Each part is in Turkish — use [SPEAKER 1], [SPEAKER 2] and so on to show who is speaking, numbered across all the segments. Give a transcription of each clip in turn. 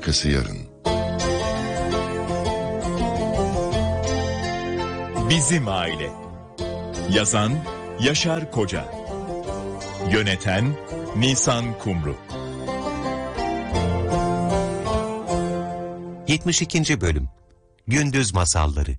[SPEAKER 1] Arkası yarın.
[SPEAKER 2] Bizim Aile. Yazan Yaşar Koca. Yöneten Nisan Kumru.
[SPEAKER 3] 72. Bölüm. Gündüz Masalları.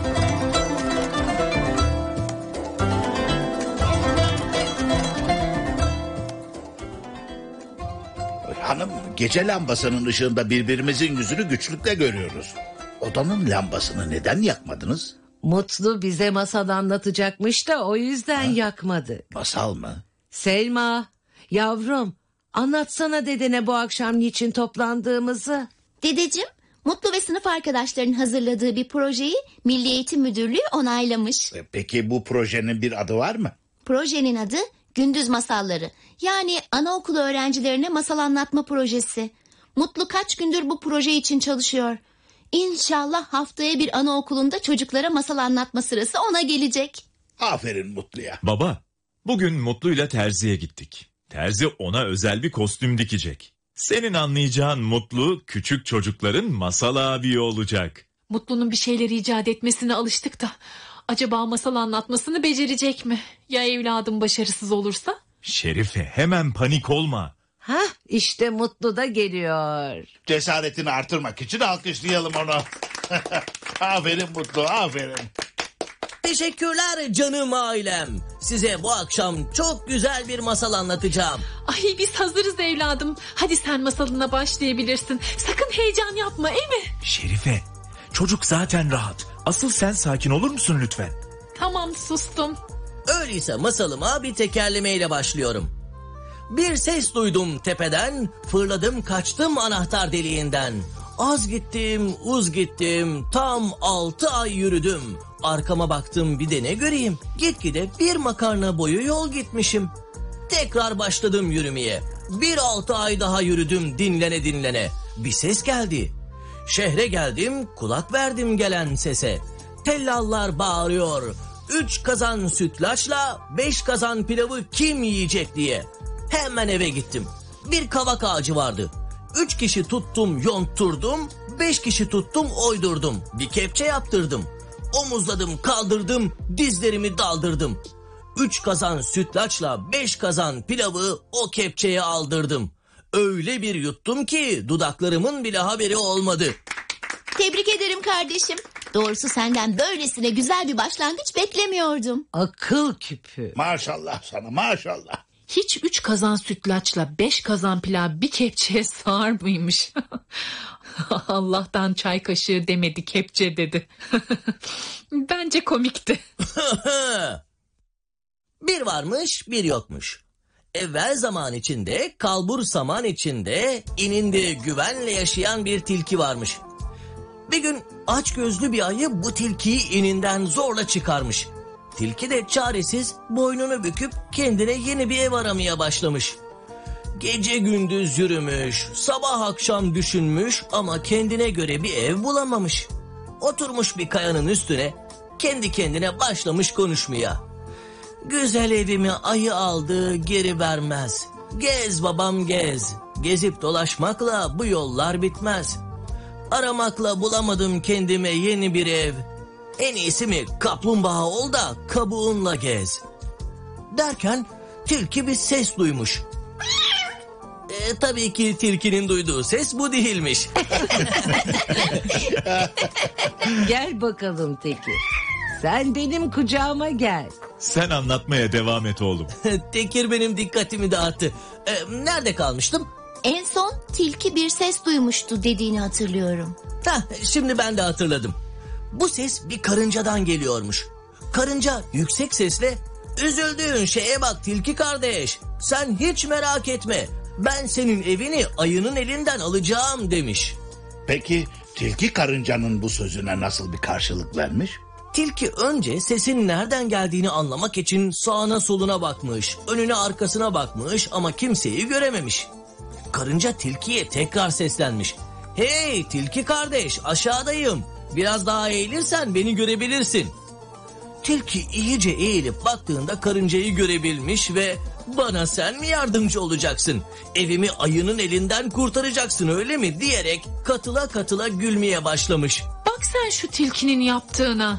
[SPEAKER 4] Hanım, gece lambasının ışığında birbirimizin yüzünü güçlükle görüyoruz. Odanın lambasını neden yakmadınız?
[SPEAKER 5] Mutlu bize masal anlatacakmış da o yüzden yakmadı.
[SPEAKER 4] Masal mı?
[SPEAKER 5] Selma, yavrum, anlatsana dedene bu akşam niçin toplandığımızı.
[SPEAKER 6] Dedeciğim, Mutlu ve sınıf arkadaşlarının hazırladığı bir projeyi Milli Eğitim Müdürlüğü onaylamış.
[SPEAKER 4] Peki bu projenin bir adı var mı?
[SPEAKER 6] Projenin adı Gündüz Masalları. Yani anaokulu öğrencilerine masal anlatma projesi. Mutlu kaç gündür bu proje için çalışıyor. İnşallah haftaya bir anaokulunda çocuklara masal anlatma sırası ona gelecek.
[SPEAKER 4] Aferin Mutlu'ya.
[SPEAKER 2] Baba, bugün Mutlu'yla terziye gittik. Terzi ona özel bir kostüm dikecek. Senin anlayacağın Mutlu küçük çocukların masal abi olacak.
[SPEAKER 7] Mutlu'nun bir şeyler icat etmesine alıştık da acaba masal anlatmasını becerecek mi? Ya evladım başarısız olursa?
[SPEAKER 2] Şerife, hemen panik olma.
[SPEAKER 5] Hah, işte Mutlu da geliyor.
[SPEAKER 4] Cesaretini artırmak için alkışlayalım onu. Aferin Mutlu, aferin.
[SPEAKER 8] Teşekkürler canım ailem. Size bu akşam çok güzel bir masal anlatacağım.
[SPEAKER 7] Ay biz hazırız evladım. Hadi sen masalına başlayabilirsin. Sakın heyecan yapma, değil mi?
[SPEAKER 2] Şerife, çocuk zaten rahat. Asıl sen sakin olur musun lütfen?
[SPEAKER 7] Tamam, sustum.
[SPEAKER 8] Öyleyse masalıma bir tekerlemeyle başlıyorum. Bir ses duydum tepeden, fırladım kaçtım anahtar deliğinden. Az gittim, uz gittim, tam 6 ay yürüdüm. Arkama baktım bir de ne göreyim, gitgide bir makarna boyu yol gitmişim. Tekrar başladım yürümeye. 6 ay daha yürüdüm dinlene dinlene. Bir ses geldi. Şehre geldim, kulak verdim gelen sese. Tellallar bağırıyor. 3 kazan sütlaçla 5 kazan pilavı kim yiyecek diye. Hemen eve gittim. Bir kavak ağacı vardı. 3 kişi tuttum yonturdum, 5 kişi tuttum oydurdum. Bir kepçe yaptırdım. Omuzladım kaldırdım, dizlerimi daldırdım. 3 kazan sütlaçla 5 kazan pilavı o kepçeye aldırdım. Öyle bir yuttum ki dudaklarımın bile haberi olmadı.
[SPEAKER 6] Tebrik ederim kardeşim. Doğrusu senden böylesine güzel bir başlangıç beklemiyordum.
[SPEAKER 5] Akıl küpü.
[SPEAKER 4] Maşallah sana, maşallah.
[SPEAKER 7] Hiç 3 kazan sütlaçla 5 kazan pilav bir kepçeye sığar mıymış? Allah'tan çay kaşığı demedi, kepçe dedi. Bence komikti.
[SPEAKER 8] Bir varmış bir yokmuş. Evvel zaman içinde, kalbur saman içinde, ininde güvenle yaşayan bir tilki varmış. Bir gün açgözlü bir ayı bu tilkiyi ininden zorla çıkarmış. Tilki de çaresiz boynunu büküp kendine yeni bir ev aramaya başlamış. Gece gündüz yürümüş, sabah akşam düşünmüş ama kendine göre bir ev bulamamış. Oturmuş bir kayanın üstüne kendi kendine başlamış konuşmaya. Güzel evimi ayı aldı geri vermez. Gez babam gez, gezip dolaşmakla bu yollar bitmez. Aramakla bulamadım kendime yeni bir ev. En iyisi mi kaplumbağa ol da kabuğunla gez. Derken tilki bir ses duymuş. Tabii ki tilkinin duyduğu ses bu değilmiş.
[SPEAKER 5] Gel bakalım Tekir. Sen benim kucağıma gel.
[SPEAKER 2] Sen anlatmaya devam et oğlum.
[SPEAKER 8] Tekir benim dikkatimi dağıttı. Nerede kalmıştım?
[SPEAKER 6] En son tilki bir ses duymuştu dediğini hatırlıyorum.
[SPEAKER 8] Şimdi ben de hatırladım. Bu ses bir karıncadan geliyormuş. Karınca yüksek sesle "Üzüldüğün şeye bak tilki kardeş. Sen hiç merak etme. Ben senin evini ayının elinden alacağım" demiş.
[SPEAKER 4] Peki tilki karıncanın bu sözüne nasıl bir karşılık vermiş?
[SPEAKER 8] Tilki önce sesin nereden geldiğini anlamak için sağına soluna bakmış, önüne arkasına bakmış ama kimseyi görememiş. Karınca tilkiye tekrar seslenmiş. "Hey tilki kardeş, aşağıdayım. Biraz daha eğilirsen beni görebilirsin." Tilki iyice eğilip baktığında karıncayı görebilmiş ve Bana sen mi yardımcı olacaksın? Evimi ayının elinden kurtaracaksın öyle mi diyerek katıla katıla gülmeye başlamış.
[SPEAKER 7] Bak sen şu tilkinin yaptığına.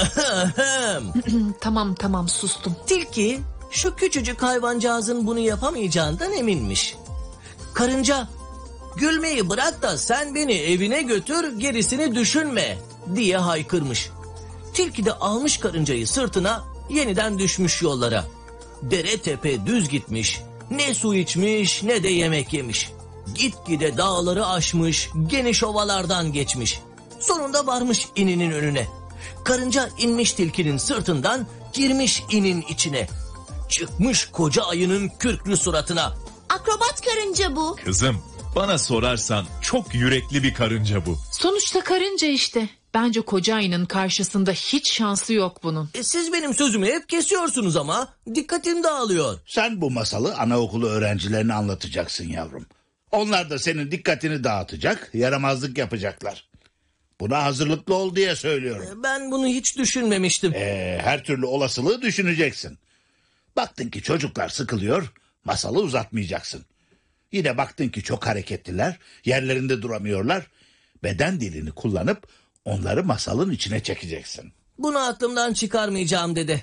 [SPEAKER 7] Tamam sustum.
[SPEAKER 8] Tilki şu küçücük hayvancağızın bunu yapamayacağından eminmiş. Karınca, gülmeyi bırak da sen beni evine götür, gerisini düşünme diye haykırmış. Tilki de almış karıncayı sırtına, yeniden düşmüş yollara. Dere tepe düz gitmiş, ne su içmiş ne de yemek yemiş. Gitgide dağları aşmış, geniş ovalardan geçmiş. Sonunda varmış ininin önüne. Karınca inmiş tilkinin sırtından, girmiş inin içine. Çıkmış koca ayının kürklü suratına.
[SPEAKER 6] Akrobat karınca bu.
[SPEAKER 2] Kızım, bana sorarsan çok yürekli bir karınca bu.
[SPEAKER 7] Sonuçta karınca işte. Bence koca ayının karşısında hiç şansı yok bunun.
[SPEAKER 8] Siz benim sözümü hep kesiyorsunuz ama dikkatim dağılıyor.
[SPEAKER 4] Sen bu masalı anaokulu öğrencilerine anlatacaksın yavrum. Onlar da senin dikkatini dağıtacak, yaramazlık yapacaklar. Buna hazırlıklı ol diye söylüyorum.
[SPEAKER 8] Ben bunu hiç düşünmemiştim.
[SPEAKER 4] Her türlü olasılığı düşüneceksin. Baktın ki çocuklar sıkılıyor, masalı uzatmayacaksın. Yine baktın ki çok hareketliler, yerlerinde duramıyorlar. Beden dilini kullanıp onları masalın içine çekeceksin.
[SPEAKER 8] Bunu aklımdan çıkarmayacağım dede.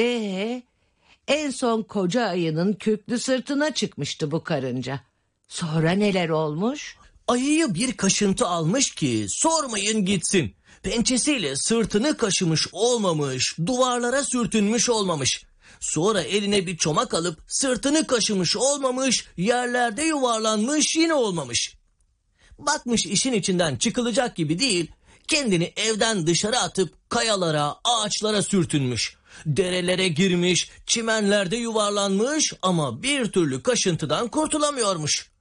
[SPEAKER 5] En son koca ayının kürklü sırtına çıkmıştı bu karınca. Sonra neler olmuş?
[SPEAKER 8] Ayıyı bir kaşıntı almış ki sormayın gitsin. Pençesiyle sırtını kaşımış olmamış, duvarlara sürtünmüş olmamış. Sonra eline bir çomak alıp sırtını kaşımış olmamış, yerlerde yuvarlanmış yine olmamış. Bakmış işin içinden çıkılacak gibi değil, kendini evden dışarı atıp kayalara, ağaçlara sürtünmüş. Derelere girmiş, çimenlerde yuvarlanmış ama bir türlü kaşıntıdan kurtulamıyormuş.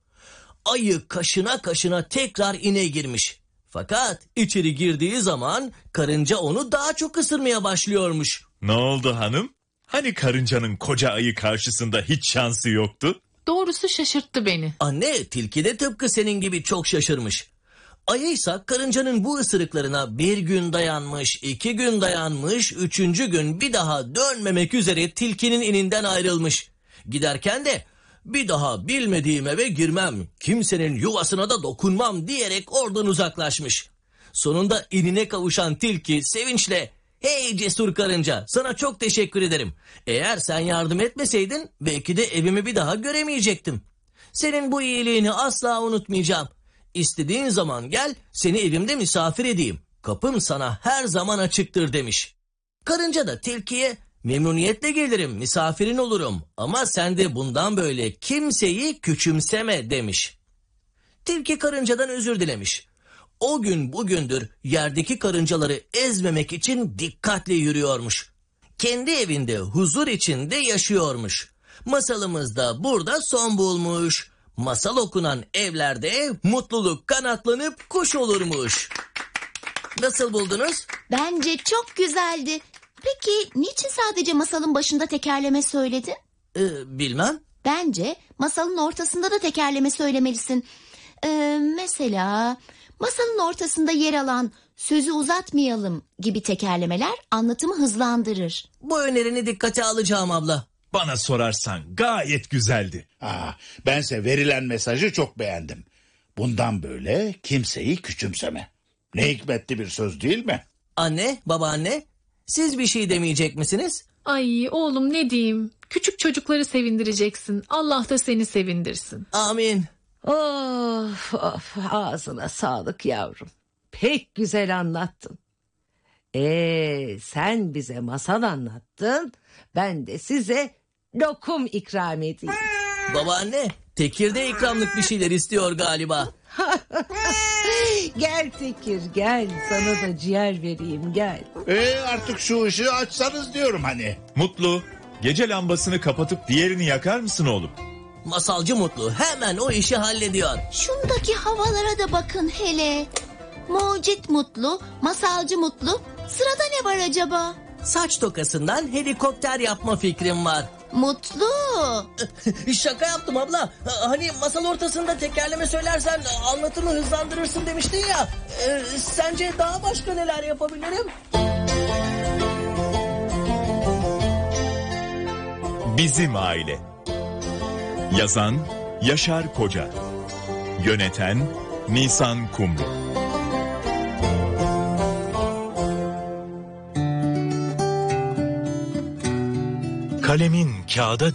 [SPEAKER 8] Ayı kaşına kaşına tekrar ine girmiş. Fakat içeri girdiği zaman karınca onu daha çok ısırmaya başlıyormuş.
[SPEAKER 2] Ne oldu hanım? Hani karıncanın koca ayı karşısında hiç şansı yoktu?
[SPEAKER 7] Doğrusu şaşırttı beni.
[SPEAKER 8] Anne, tilki de tıpkı senin gibi çok şaşırmış. Ayıysa karıncanın bu ısırıklarına bir gün dayanmış, 2 gün dayanmış, 3. gün bir daha dönmemek üzere tilkinin ininden ayrılmış. Giderken de bir daha bilmediğim eve girmem, kimsenin yuvasına da dokunmam diyerek oradan uzaklaşmış. Sonunda inine kavuşan tilki sevinçle, "Hey cesur karınca, sana çok teşekkür ederim. Eğer sen yardım etmeseydin belki de evimi bir daha göremeyecektim. Senin bu iyiliğini asla unutmayacağım. İstediğin zaman gel, seni evimde misafir edeyim. Kapım sana her zaman açıktır" demiş. Karınca da tilkiye, "Memnuniyetle gelirim, misafirin olurum ama sen de bundan böyle kimseyi küçümseme" demiş. Tilki karıncadan özür dilemiş. O gün bugündür yerdeki karıncaları ezmemek için dikkatle yürüyormuş. Kendi evinde huzur içinde yaşıyormuş. Masalımız da burada son bulmuş. Masal okunan evlerde mutluluk kanatlanıp kuş olurmuş. Nasıl buldunuz?
[SPEAKER 6] Bence çok güzeldi. Peki niçin sadece masalın başında tekerleme söyledin?
[SPEAKER 8] Bilmem.
[SPEAKER 6] Bence masalın ortasında da tekerleme söylemelisin. Mesela masalın ortasında yer alan "sözü uzatmayalım" gibi tekerlemeler anlatımı hızlandırır.
[SPEAKER 8] Bu önerini dikkate alacağım abla.
[SPEAKER 2] Bana sorarsan gayet güzeldi.
[SPEAKER 4] Bense verilen mesajı çok beğendim. Bundan böyle kimseyi küçümseme. Ne hikmetli bir söz değil mi?
[SPEAKER 8] Anne, babaanne, siz bir şey demeyecek misiniz?
[SPEAKER 7] Ay oğlum ne diyeyim? Küçük çocukları sevindireceksin. Allah da seni sevindirsin.
[SPEAKER 8] Amin.
[SPEAKER 5] Of ağzına sağlık yavrum. Pek güzel anlattın. Sen bize masal anlattın. Ben de size lokum ikram edeyim.
[SPEAKER 8] Babaanne, Tekir ikramlık bir şeyler istiyor galiba.
[SPEAKER 5] Gel Tekir gel, sana da ciğer vereyim gel.
[SPEAKER 4] Artık şu ışığı açsanız diyorum hani.
[SPEAKER 2] Mutlu, gece lambasını kapatıp diğerini yakar mısın oğlum?
[SPEAKER 8] Masalcı Mutlu hemen o işi hallediyor.
[SPEAKER 6] Şundaki havalara da bakın hele. Mucit Mutlu, masalcı Mutlu. Sırada ne var acaba?
[SPEAKER 8] Saç tokasından helikopter yapma fikrim var.
[SPEAKER 6] Mutlu.
[SPEAKER 8] Şaka yaptım abla. Hani masal ortasında tekerleme söylersen anlatımı hızlandırırsın demiştin ya. Sence daha başka neler yapabilirim?
[SPEAKER 2] Bizim Aile. Yazan Yaşar Koca. Yöneten Nisan Kumru. Kalemin kağıda